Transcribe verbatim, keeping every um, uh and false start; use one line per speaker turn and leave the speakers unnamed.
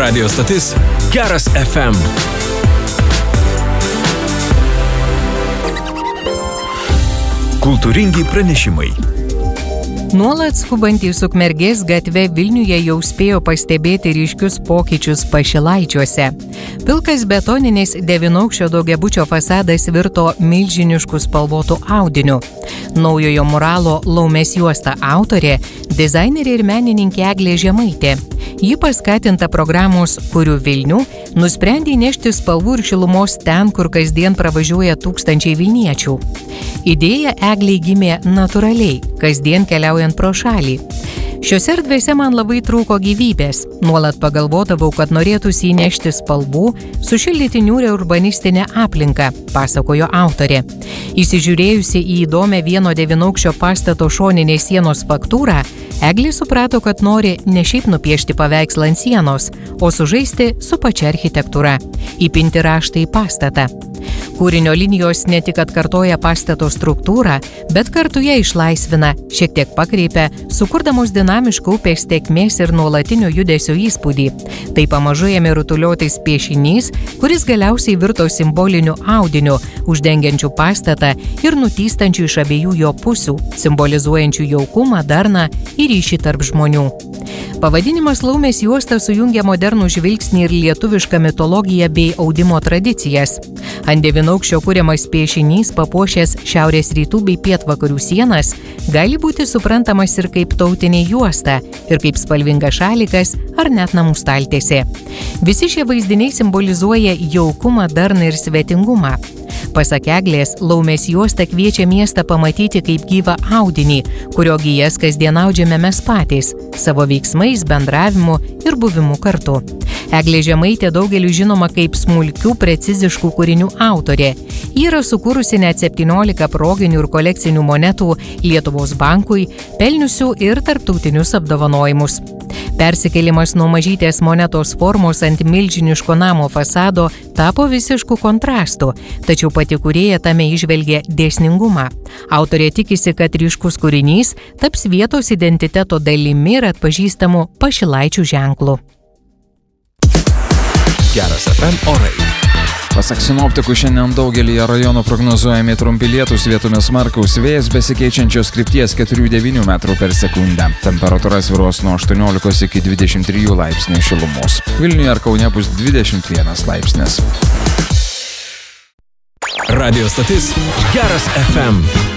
Radio stotis Geras F M. Kultūringi pranešimai.
Nuolat skubantys Ukmergės gatve Vilniuje jau spėjo pastebėti ryškius pokyčius Pašilaičiuose. Pilkas betoninis devynaukščio daugiabučio fasadas virto milžinišku spalvotu audiniu. Naujojo muralo Laumės juosta autorė – dizainerė ir menininkė Eglė Žemaitė. Ji paskatinta programos Kuriu Vilnių nusprendė nešti spalvų ir šilumos ten, kur kasdien pravažiuoja tūkstančiai vilniečių. Idėja Eglei gimė natūraliai, kasdien keliaujant pro šalį. Šiose erdvėse man labai trūko gyvybės. Nuolat pagalvodavau, kad norėtųsi įnešti spalvų, sušildyti niūrią urbanistinę aplinką, pasakojo autorė. Įsižiūrėjusi į įdomią vieno devynaukščio pastato šoninės sienos faktūrą, Eglė suprato, kad nori ne šiaip nupiešti paveikslą ant sienos, o sužaisti su pačia architektūra, įpinti raštą į pastatą. Kūrinio linijos ne tik atkartoja pastato struktūrą, bet kartu ją išlaisvina, šiek tiek pakreipia, sukurdamos dinamišką upės tėkmės ir nuolatinio judesio įspūdį. Tai pamažu ėmė rutuliotis piešinys, kuris galiausiai virto simboliniu audiniu, uždengiančiu pastatą ir nutystančiu iš abiejų jo pusių, simbolizuojančiu jaukumą, darną ir ryšį tarp žmonių. Pavadinimas Laumės juosta sujungia modernų žvilgsnį ir lietuvišką mitologiją bei audimo tradicijas. Ant devynaukščio kuriamas piešinys, papuošęs šiaurės rytų bei pietvakarių sienas, gali būti suprantamas ir kaip tautinė juosta, ir kaip spalvingas šalikas ar net namų staltiesė. Visi šie vaizdiniai simbolizuoja jaukumą, darną ir svetingumą. Pasak Eglės, Laumės juosta kviečia miestą pamatyti kaip gyvą audinį, kurio gijas kasdien audžiame mes patys, savo veiksmais, bendravimu ir buvimu kartu. Eglė Žemaitė daugeliu žinoma kaip smulkių, preciziškų kūrinių autorė. Ji yra sukūrusi net septyniolika proginių ir kolekcinių monetų Lietuvos bankui, pelniusių ir tarptautinius apdovanojimus. Persikėlimas nuo mažytės monetos formos ant milžiniško namo fasado tapo visišku kontrastu, tačiau pati kūrėja tame įžvelgė dėsningumą. Autorė tikisi, kad ryškus kūrinys taps vietos identiteto dalimi ir atpažįstamu Pašilaičių ženklu.
Geras F M orai.
Pasak sinoptikų, šiandien daugelį rajonų prognozuojami trumpi lietūs, vietomis smarkaus vėjas besikeičiančios krypties keturi devyni metrų per sekundę. Temperatūra svyruos nuo aštuoniolikos iki dvidešimt trijų laipsnių šilumos. Vilniuje ar Kaune bus dvidešimt vienas laipsnis.
Radio stotis Geras F M.